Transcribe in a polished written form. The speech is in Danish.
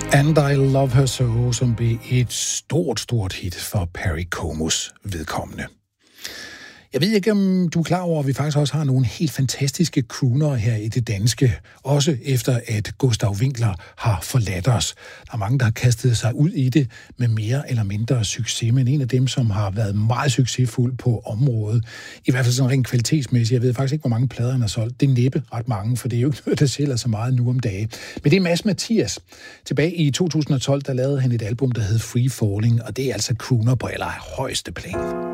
And I Love Her So, som blev et stort hit for Perry Comus vedkommende. Jeg ved ikke, om du er klar over, at vi faktisk også har nogle helt fantastiske croonere her i det danske, også efter at Gustav Winckler har forladt os. Der er mange, der har kastet sig ud i det med mere eller mindre succes, men en af dem, som har været meget succesfuld på området, i hvert fald sådan rent kvalitetsmæssigt, jeg ved faktisk ikke, hvor mange plader han har solgt, det er næppe ret mange, for det er jo ikke noget, der sælger så meget nu om dagen. Men det er Mads Mathias. Tilbage i 2012, der lavede han et album, der hed Free Falling, og det er altså crooner på allerhøjeste plan.